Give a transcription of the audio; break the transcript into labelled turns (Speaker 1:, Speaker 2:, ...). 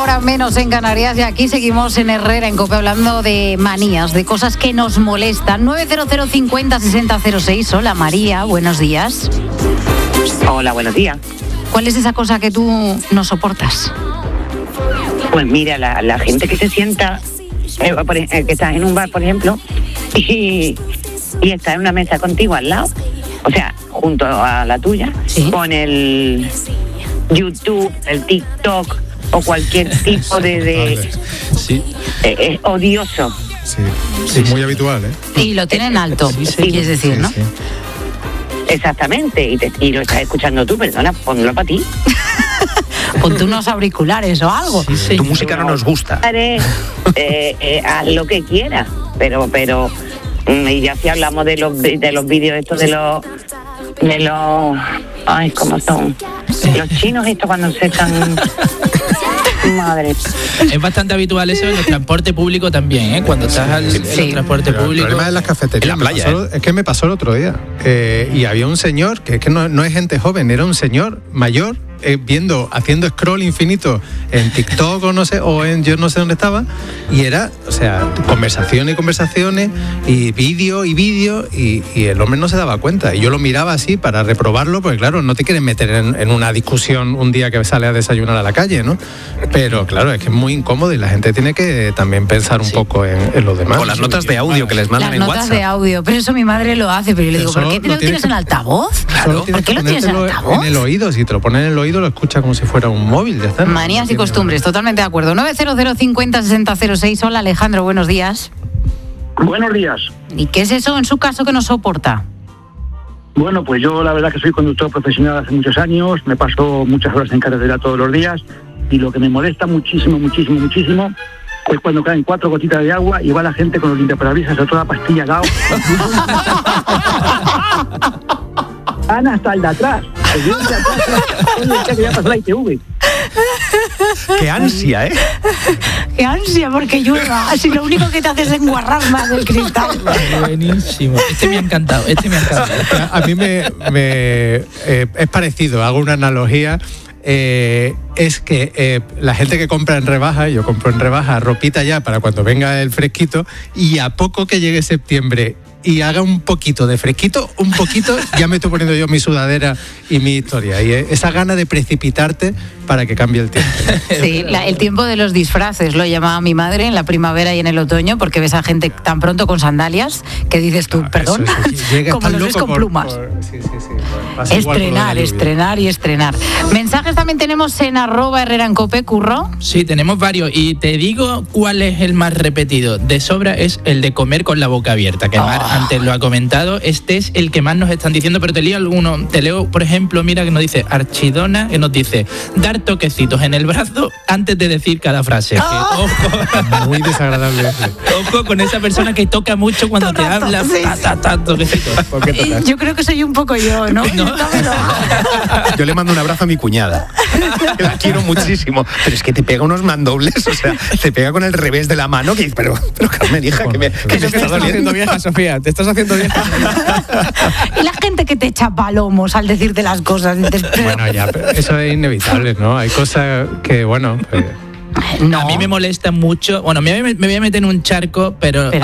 Speaker 1: hora menos en Canarias, y aquí seguimos en Herrera en COPE hablando de manías, de cosas que nos molestan. 900 50 60 06. Hola María, buenos días.
Speaker 2: Hola, buenos días.
Speaker 1: ¿Cuál es esa cosa que tú no soportas?
Speaker 2: Pues mira, la gente que se sienta, que estás en un bar, por ejemplo, y está en una mesa contigo al lado, o sea, junto a la tuya, ¿sí? Con el YouTube, el TikTok o cualquier tipo de
Speaker 3: sí.
Speaker 2: Es odioso.
Speaker 3: Sí, sí, muy habitual, ¿eh?
Speaker 1: Y lo tienen alto,
Speaker 2: sí,
Speaker 1: quieres decir,
Speaker 3: sí,
Speaker 1: ¿no?
Speaker 3: Sí.
Speaker 2: Exactamente, y lo estás escuchando tú, perdona, ponlo para ti.
Speaker 1: Ponte unos auriculares o algo.
Speaker 4: Sí. Tu música no nos gusta.
Speaker 2: Haz lo que quieras, pero y ya si hablamos de los vídeos estos de los ay, ¿cómo son? Los chinos estos cuando se están... Madre.
Speaker 5: Es bastante habitual eso en el transporte público también, ¿eh? Cuando estás en el transporte público.
Speaker 3: El problema de las cafeterías,
Speaker 4: en la playa,
Speaker 3: es que me pasó el otro día. Y había un señor, que es que no es gente joven, era un señor mayor, haciendo scroll infinito en TikTok o no sé, yo no sé dónde estaba, y era, o sea, conversaciones y vídeo y el hombre no se daba cuenta, y yo lo miraba así para reprobarlo, porque claro, no te quieren meter en una discusión un día que sale a desayunar a la calle, ¿no? Pero claro, es que es muy incómodo y la gente tiene que también pensar un poco en los demás.
Speaker 4: O las notas de audio que les mandan en WhatsApp.
Speaker 1: Las notas de audio, pero eso mi madre lo hace, pero yo le digo, ¿por qué lo tienes en altavoz?
Speaker 4: Claro.
Speaker 1: ¿Por qué lo tienes en altavoz?
Speaker 3: En el oído, si te lo pones en el oído lo escucha como si fuera un móvil, ya está.
Speaker 1: Manías y costumbres, totalmente de acuerdo. 900 50 60 06. Hola Alejandro, buenos días.
Speaker 6: Buenos días.
Speaker 1: ¿Y qué es eso en su caso que no soporta?
Speaker 6: Bueno, pues yo la verdad que soy conductor profesional hace muchos años, me paso muchas horas en carretera todos los días, y lo que me molesta muchísimo es cuando caen 4 gotitas de agua y va la gente con los limpiaparabrisas a toda pastilla Gao. Van hasta el de atrás. Que ya pasó la ITV.
Speaker 4: ¡Qué ansia, eh!
Speaker 1: ¡Qué ansia porque llueva! Si lo único que te hace es enguarrar más del cristal.
Speaker 5: Buenísimo. Este me ha encantado.
Speaker 3: A mí es parecido, hago una analogía. Es que la gente que compra en rebaja, yo compro en rebaja ropita ya para cuando venga el fresquito, y a poco que llegue septiembre y haga un poquito de fresquito, ya me estoy poniendo yo mi sudadera y mi historia, y esa gana de precipitarte para que cambie el tiempo.
Speaker 1: Sí, el tiempo de los disfraces lo llamaba mi madre en la primavera y en el otoño, porque ves a gente tan pronto con sandalias que dices tú, perdón, como los ves con plumas.
Speaker 3: Sí.
Speaker 1: Estrenar. Mensajes también tenemos en @Herrera en COPE, Curro.
Speaker 5: Sí, tenemos varios, y te digo cuál es el más repetido. De sobra es el de comer con la boca abierta, que Mar antes lo ha comentado. Este es el que más nos están diciendo, pero te leo, por ejemplo, mira que nos dice Archidona, que nos dice dar toquecitos en el brazo antes de decir cada frase. Que, ojo,
Speaker 3: muy desagradable.
Speaker 5: Ojo con esa persona que toca mucho cuando te habla.
Speaker 1: Sí.
Speaker 5: Toquecitos.
Speaker 1: Yo creo que soy un poco yo, ¿no?
Speaker 4: Yo le mando un abrazo a mi cuñada. La quiero muchísimo, pero es que te pega unos mandobles, o sea, te pega con el revés de la mano, que pero Carmen, hija, que me estás
Speaker 7: haciendo vieja, Sofía, te estás haciendo vieja.
Speaker 1: Y la gente que te echa palomos al decirte las cosas.
Speaker 3: Bueno, ya, pero eso es inevitable, ¿no? Hay cosas que, bueno...
Speaker 5: No. A mí me molesta mucho. Bueno, me voy a meter en un charco, pero